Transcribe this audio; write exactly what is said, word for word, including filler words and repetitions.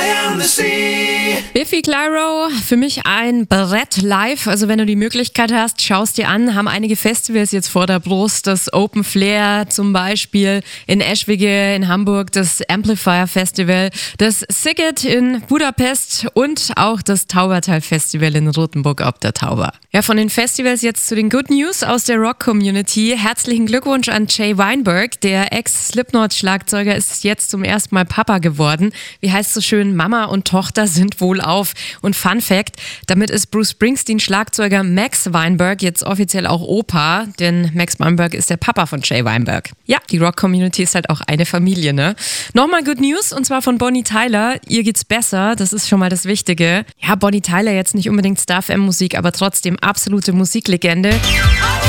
am the Sea. Biffy Clyro, für mich ein Brett live. Also wenn du die Möglichkeit hast, schaust dir an, haben einige Festivals jetzt vor der Brust. Das Open Flair zum Beispiel in Eschwege in Hamburg, das Amplifier Festival, das Sziget in Budapest und auch das Taubertal Festival in Rothenburg ob der Tauber. Ja, von den Festivals jetzt zu den Good News aus der Rock-Community. Herzlichen Glückwunsch an Jay Weinberg. Der Ex-Slipknot-Schlagzeuger ist jetzt zum ersten Mal Papa geworden. Wie heißt so schön, Mama und Tochter sind wohlauf. Und Fun Fact, damit ist Bruce Springsteen-Schlagzeuger Max Weinberg jetzt offiziell auch Opa, denn Max Weinberg ist der Papa von Jay Weinberg. Ja, die Rock-Community ist halt auch eine Familie, ne? Nochmal Good News, und zwar von Bonnie Tyler. Ihr geht's besser, das ist schon mal das Wichtige. Ja, Bonnie Tyler jetzt nicht unbedingt Star-F M-Musik, aber trotzdem absolute Musiklegende.